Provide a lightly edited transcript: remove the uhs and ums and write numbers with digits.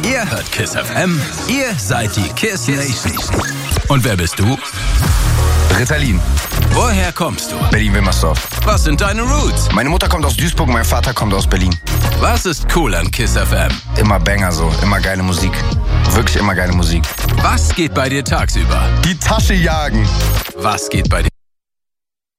Ihr hört KISS FM, ihr seid die KISS Nation. Und wer bist du? Ritalin. Woher kommst du? Berlin-Wilmersdorf. Was sind deine Roots? Meine Mutter kommt aus Duisburg, mein Vater kommt aus Berlin. Was ist cool an KISS FM? Immer Banger so, immer geile Musik. Wirklich immer geile Musik. Was geht bei dir tagsüber? Die Tasche jagen. Was geht bei dir